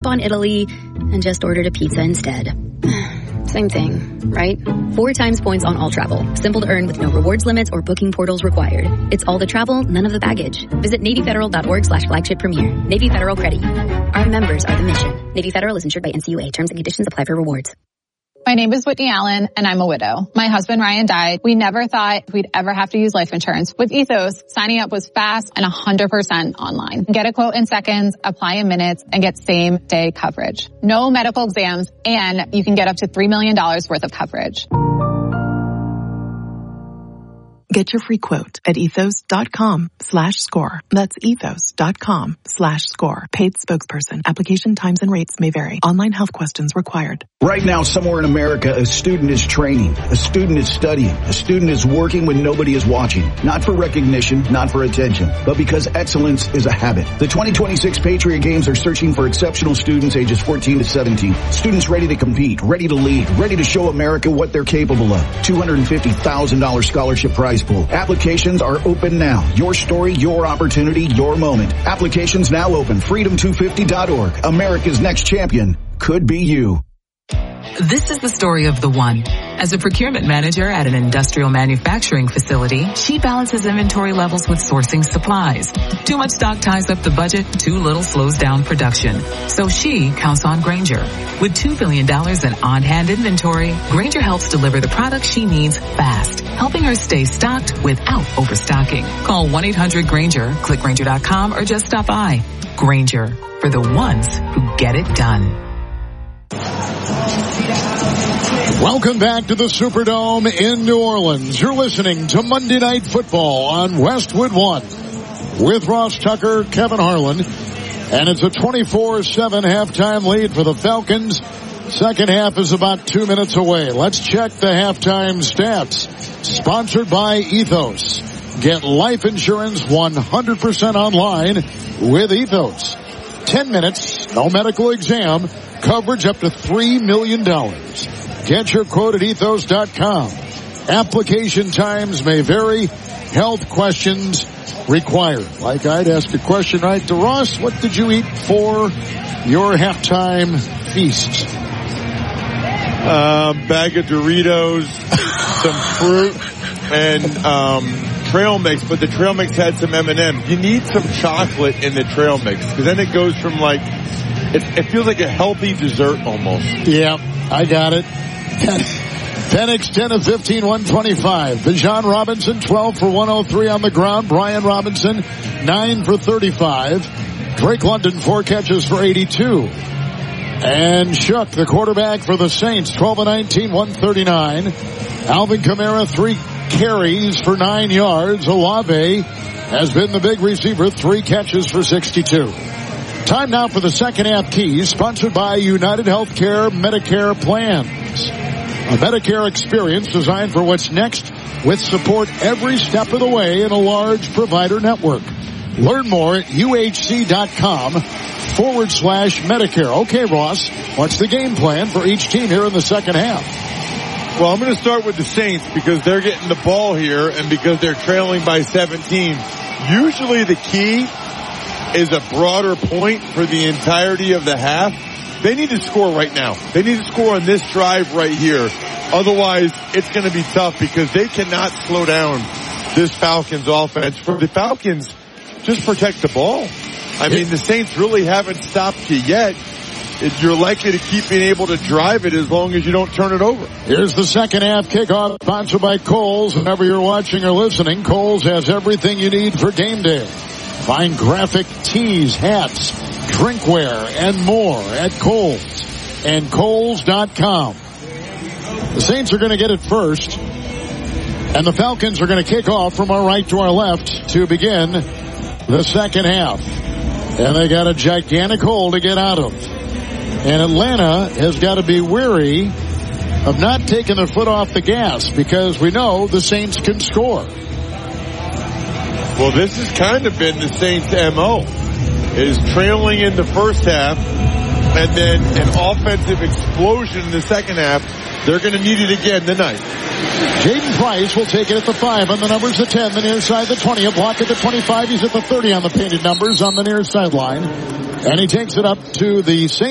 on Italy and just ordered a pizza instead. Same thing, right? 4 times points on all travel. Simple to earn with no rewards limits or booking portals required. It's all the travel, none of the baggage. Visit NavyFederal.org/flagship premier. Navy Federal Credit Union. Our members are the mission. Navy Federal is insured by NCUA. Terms and conditions apply for rewards. My name is Whitney Allen, and I'm a widow. My husband, Ryan, died. We never thought we'd ever have to use life insurance. With Ethos, signing up was fast and 100% online. Get a quote in seconds, apply in minutes, and get same-day coverage. No medical exams, and you can get up to $3 million worth of coverage. Get your free quote at ethos.com/score. That's ethos.com/score. Paid spokesperson. Application times and rates may vary. Online health questions required. Right now, somewhere in America, a student is training, a student is studying, a student is working when nobody is watching. Not for recognition, not for attention, but because excellence is a habit. The 2026 Patriot Games are searching for exceptional students ages 14 to 17. Students ready to compete, ready to lead, ready to show America what they're capable of. $250,000 scholarship prize pool. Applications are open now. Your story, your opportunity, your moment. Applications now open. Freedom250.org. America's next champion could be you. This is the story of the one. As a procurement manager at an industrial manufacturing facility, she balances inventory levels with sourcing supplies. Too much stock ties up the budget, too little slows down production. So she counts on Grainger. With $2 billion in on-hand inventory, Grainger helps deliver the products she needs fast, helping her stay stocked without overstocking. Call 1-800-GRAINGER, click Grainger.com, or just stop by. Grainger, for the ones who get it done. Welcome back to the Superdome in New Orleans. You're listening to Monday Night Football on Westwood One with Ross Tucker, Kevin Harlan, and it's a 24-7 halftime lead for the Falcons. Second half is about 2 minutes away. Let's check the halftime stats. Sponsored by Ethos. Get life insurance 100% online with Ethos. 10 minutes, no medical exam, coverage up to $3 million. Get your quote at ethos.com. Application times may vary. Health questions required. Like I'd ask a question right to Ross, what did you eat for your halftime feast? Bag of Doritos, some fruit, and trail mix, but the trail mix had some M&Ms. You need some chocolate in the trail mix, because then it goes from like, it feels like a healthy dessert almost. Yeah, I got it. Penix 10 of 15, 125. Bijan Robinson 12 for 103 on the ground. Brian Robinson 9 for 35. Drake London 4 catches for 82. And Shook, the quarterback for the Saints, 12 of 19, 139. Alvin Kamara 3 carries for 9 yards. Olave has been the big receiver, 3 catches for 62. Time now for the second half keys, sponsored by United Healthcare Medicare Plans. A Medicare experience designed for what's next with support every step of the way in a large provider network. Learn more at uhc.com/Medicare. Okay, Ross, what's the game plan for each team here in the second half? Well, I'm going to start with the Saints because they're getting the ball here and because they're trailing by 17. Usually the key is a broader point for the entirety of the half. They need to score right now. They need to score on this drive right here. Otherwise, it's going to be tough because they cannot slow down this Falcons offense. For the Falcons, just protect the ball. I mean, the Saints really haven't stopped you yet. You're likely to keep being able to drive it as long as you don't turn it over. Here's the second half kickoff, sponsored by Kohl's. Whenever you're watching or listening, Kohl's has everything you need for game day. Find graphic tees, hats, drinkware, and more at Kohl's and Kohl's.com. The Saints are going to get it first, and the Falcons are going to kick off from our right to our left to begin the second half. And they got a gigantic hole to get out of. And Atlanta has got to be wary of not taking their foot off the gas because we know the Saints can score. Well, this has kind of been the Saints' MO, is trailing in the first half and then an offensive explosion in the second half. They're going to need it again tonight. Jaden Price will take it at the 5 on the numbers, the 10, the near side, the 20, a block at the 25. He's at the 30 on the painted numbers on the near sideline. And he takes it up to the Saints.